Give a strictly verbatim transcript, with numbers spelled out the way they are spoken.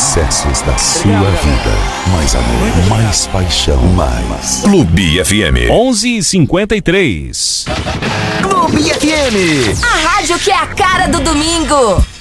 sucessos da sua vida. Mais amor, mais paixão, mais. Clube F M. onze e cinquenta e três. Clube F M. A rádio que é a cara do domingo.